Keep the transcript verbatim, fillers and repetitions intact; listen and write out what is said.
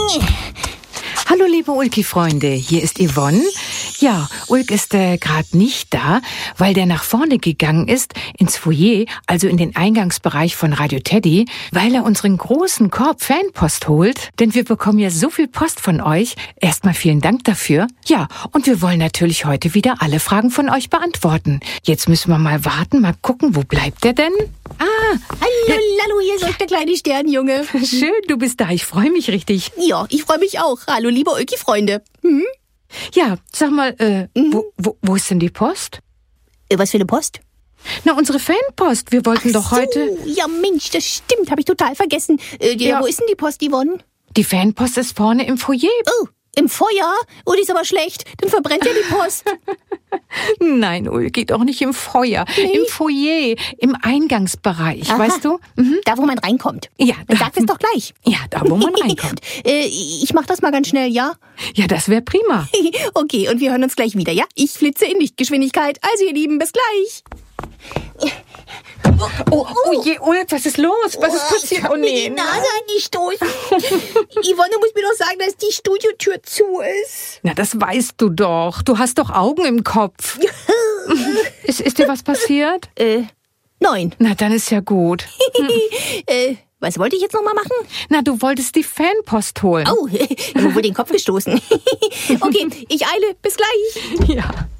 Hallo liebe Ulki-Freunde, hier ist Yvonne. Ja, Ulk ist äh, gerade nicht da, weil der nach vorne gegangen ist, ins Foyer, also in den Eingangsbereich von Radio Teddy, weil er unseren großen Korb Fanpost holt. Denn wir bekommen ja so viel Post von euch. Erstmal vielen Dank dafür. Ja, und wir wollen natürlich heute wieder alle Fragen von euch beantworten. Jetzt müssen wir mal warten, mal gucken, wo bleibt er denn? Ah, hallo, Lallo, hier ist euch der kleine Sternjunge. Schön, du bist da, ich freue mich richtig. Ja, ich freue mich auch. Hallo, liebe Ulki-Freunde. Hm? Ja, sag mal, äh, Mhm. wo, wo, wo ist denn die Post? Äh, Was für eine Post? Na, unsere Fanpost. Wir wollten doch so, heute... Ja, Mensch, das stimmt, habe ich total vergessen. Äh, ja, Ja. Wo ist denn die Post, Yvonne? Die Fanpost ist vorne im Foyer. Oh, im Feuer? Oh, die ist aber schlecht. Dann verbrennt ja die Post. Nein, Ulki, doch nicht im Feuer. Nee. Im Foyer, im Eingangsbereich, Aha. weißt du? Mhm. Da, wo man reinkommt. Ja, Dann da, sag es doch gleich. ja, da, wo man reinkommt. äh, ich mach das mal ganz schnell, ja? Ja, das wäre prima. Okay, und wir hören uns gleich wieder, ja? Ich flitze in Lichtgeschwindigkeit. Also, ihr Lieben, bis gleich. Oh, oh je, Ulk, was ist los? Was ist passiert? Oh Mir nee, die Nase angestoßen. Yvonne, du musst mir doch sagen, dass die Studiotür zu ist. na, das weißt du doch. Du hast doch Augen im Kopf. ist, ist dir was passiert? Äh, neun. Na, dann ist ja gut. äh, was wollte ich jetzt nochmal machen? Na, du wolltest die Fanpost holen. Oh, ich habe wohl den Kopf gestoßen. Okay, ich eile. Bis gleich. Ja.